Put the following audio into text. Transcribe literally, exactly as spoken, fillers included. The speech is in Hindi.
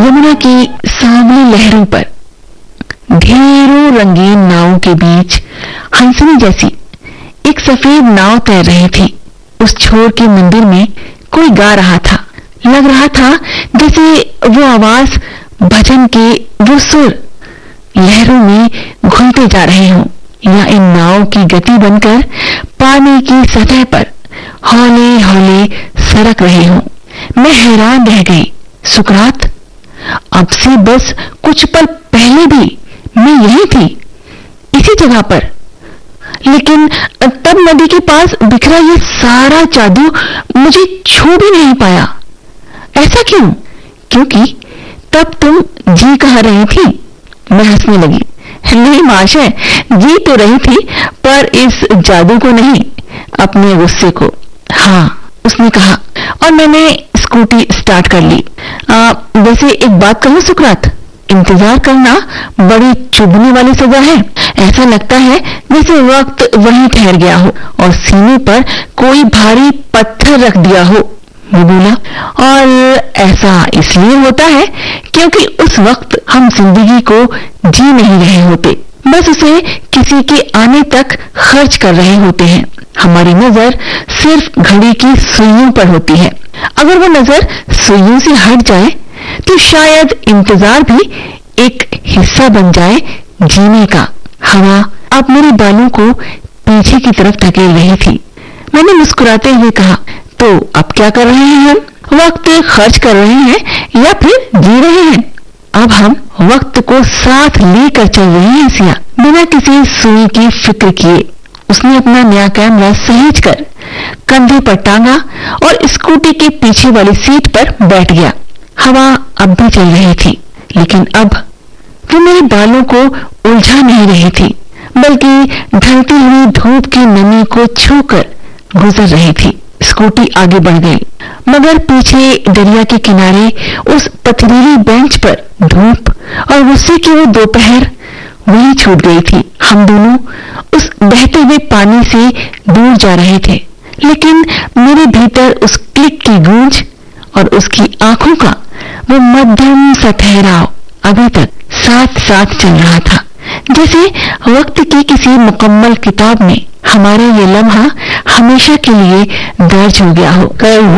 यमुना की सांवली लहरों पर ढेरों रंगीन नावों के बीच हंसनी जैसी एक सफेद नाव तैर रही थी। उस छोर के मंदिर में कोई गा रहा था। लग रहा था जैसे वो आवाज, भजन के वो सुर लहरों में घुलते जा रहे हों या इन नाव की गति बनकर पानी की सतह पर हौले हौले सरक रहे हों। मैं हैरान रह गई। सुकरात, अब से बस कुछ पल पहले भी मैं यही थी, इसी जगह पर, लेकिन तब नदी के पास बिखरा ये सारा जादू मुझे छू भी नहीं पाया। ऐसा क्यों? क्योंकि तब तुम जी कहा रही थी। मैं हंसने लगी। नहीं महाशय, जी तो रही थी, पर इस जादू को नहीं, अपने गुस्से को। हाँ, उसने कहा, और मैंने स्कूटी स्टार्ट कर ली। आ, वैसे एक बात कहूं सुकरात, इंतजार करना बड़ी चुभने वाली सजा है। ऐसा लगता है जैसे वक्त वहीं ठहर गया हो और सीने पर कोई भारी पत्थर रख दिया हो। वो बोला, और ऐसा इसलिए होता है क्योंकि उस वक्त हम जिंदगी को जी नहीं रहे होते, बस उसे किसी के आने तक खर्च कर रहे होते हैं। हमारी नजर सिर्फ घड़ी की सुइयों पर होती है। अगर वो नजर सुइयों से हट जाए तो शायद इंतजार भी एक हिस्सा बन जाए जीने का। हवा अब मेरे बालों को पीछे की तरफ धकेल रही थी। मैंने मुस्कुराते हुए कहा, तो अब क्या कर रहे हैं हम? वक्त खर्च कर रहे हैं या फिर जी रहे हैं? अब हम वक्त को साथ लेकर चल रहे हैं सिया, बिना किसी सुई की फिक्र किए। उसने अपना नया कैमरा सहेज कर कंधे पर टांगा और स्कूटी के पीछे वाली सीट पर बैठ गया। हवा अब भी चल रही थी, लेकिन अब वो मेरे बालों को उलझा नहीं रही थी, बल्कि ढलती हुई धूप की नमी को छूकर गुजर रही थी। स्कूटी आगे बढ़ गई, मगर पीछे दरिया के किनारे उस पथरीली बेंच पर धूप और गुस्से की वो दोपहर वही छूट गई थी। हम दोनों उस बहते हुए पानी से दूर जा रहे थे, लेकिन मेरे भीतर उस क्लिक की गूंज और उसकी आंखों का वो मध्यम सा ठहराव अभी तक साथ साथ चल रहा था, जैसे वक्त की किसी मुकम्मल किताब में हमारा ये लम्हा हमेशा के लिए दर्ज हो गया हो।